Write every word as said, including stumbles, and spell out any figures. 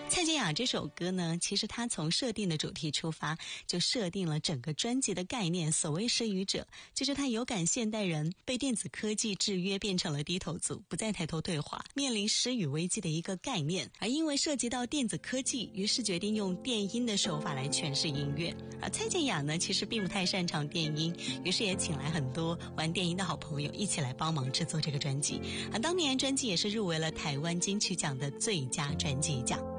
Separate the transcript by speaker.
Speaker 1: 蔡健雅这首歌呢，其实她从设定的主题出发，就设定了整个专辑的概念。所谓失语者，就是他有感现代人被电子科技制约，变成了低头族，不再抬头对话，面临失语危机的一个概念。而因为涉及到电子科技，于是决定用电音的手法来诠释音乐。而蔡健雅呢，其实并不太擅长电音，于是也请来很多玩电音的好朋友一起来帮忙制作这个专辑。而当年专辑也是入围了台湾金曲奖的最佳专辑奖。